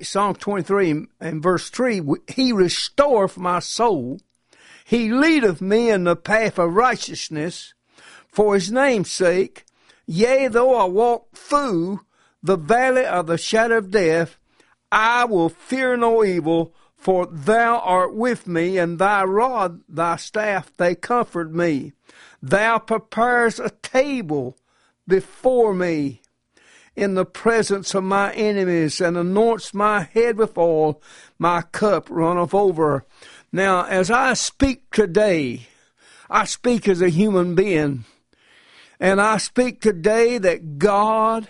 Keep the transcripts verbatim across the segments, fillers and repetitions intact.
Psalm twenty-three and verse three, he restoreth my soul. He leadeth me in the path of righteousness for his name's sake. Yea, though I walk through the valley of the shadow of death, I will fear no evil, for thou art with me, and thy rod, thy staff, they comfort me. Thou preparest a table before me in the presence of my enemies, and anoints my head with oil. My cup runneth over. Now, as I speak today, I speak as a human being, and I speak today that God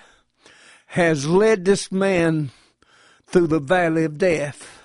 has led this man through the valley of death.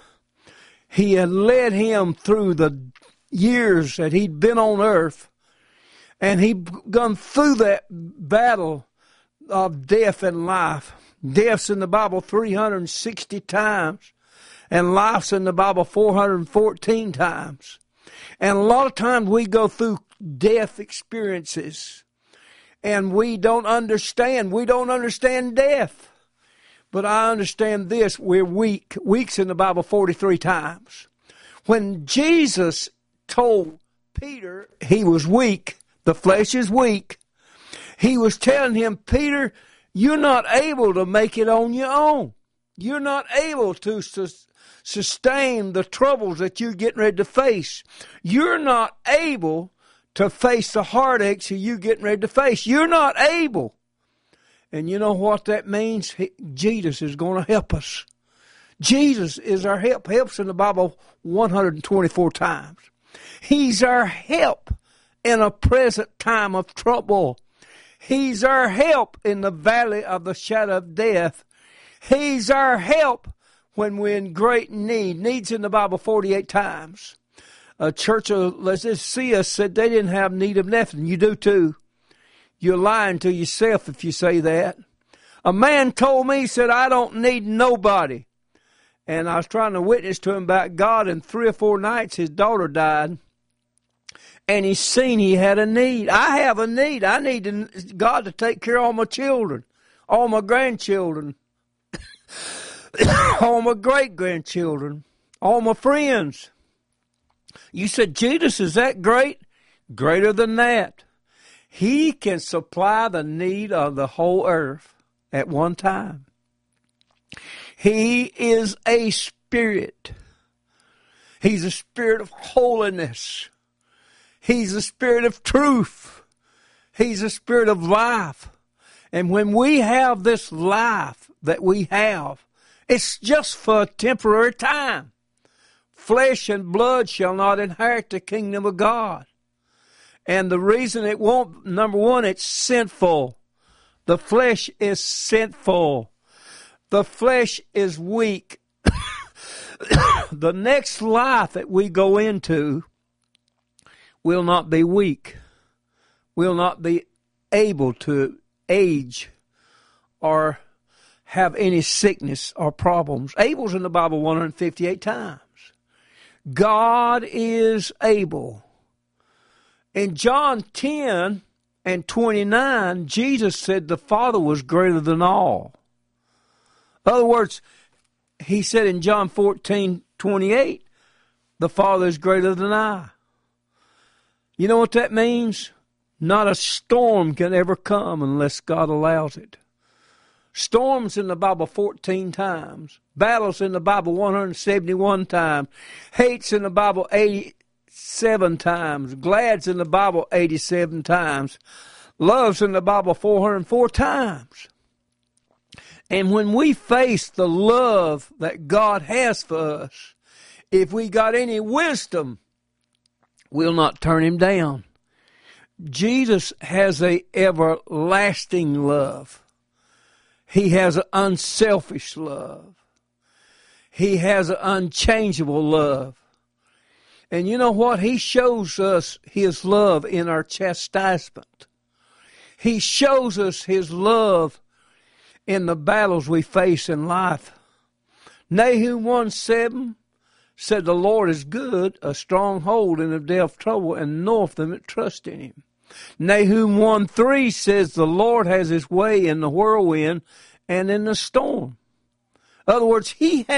He had led him through the years that he'd been on earth, and he'd gone through that battle of death and life. Death's in the Bible three hundred sixty times, and life's in the Bible four hundred fourteen times. And a lot of times we go through death experiences, and we don't understand. We don't understand death. But I understand this, we're weak. Weak's in the Bible forty-three times. When Jesus told Peter he was weak, the flesh is weak, he was telling him, Peter, you're not able to make it on your own. You're not able to sus- sustain the troubles that you're getting ready to face. You're not able to face the heartaches that you're getting ready to face. You're not able. And you know what that means? He, Jesus is going to help us. Jesus is our help. Helps in the Bible one hundred twenty-four times. He's our help in a present time of trouble. He's our help in the valley of the shadow of death. He's our help when we're in great need. Needs in the Bible forty-eight times. A church of, let's just see us, said they didn't have need of nothing. You do too. You're lying to yourself if you say that. A man told me, he said, I don't need nobody. And I was trying to witness to him about God, and three or four nights his daughter died. And he seen he had a need. I have a need. I need God to take care of all my children, all my grandchildren, all my great-grandchildren, all my friends. You said, Jesus, is that great? Greater than that. He can supply the need of the whole earth at one time. He is a spirit. He's a spirit of holiness. He's a spirit of truth. He's a spirit of life. And when we have this life that we have, it's just for a temporary time. Flesh and blood shall not inherit the kingdom of God. And the reason it won't, number one, it's sinful. The flesh is sinful. The flesh is weak. The next life that we go into will not be weak. Will not be able to age or have any sickness or problems. Abel's in the Bible one hundred fifty-eight times. God is able. In John ten and twenty-nine, Jesus said the Father was greater than all. In other words, he said in John fourteen twenty-eight, the Father is greater than I. You know what that means? Not a storm can ever come unless God allows it. Storms in the Bible fourteen times. Battles in the Bible one hundred seventy-one times. Hates in the Bible eighty-seven times. Glad's in the Bible eighty-seven times. Love's in the Bible four hundred four times. And when we face the love that God has for us, if we got any wisdom, we'll not turn him down. Jesus has a everlasting love. He has an unselfish love. He has an unchangeable love. And you know what? He shows us his love in our chastisement. He shows us his love in the battles we face in life. Nahum one seven said, the Lord is good, a stronghold in the day of trouble, and knoweth them that trust in him. Nahum one three says, the Lord has his way in the whirlwind and in the storm. In other words, he has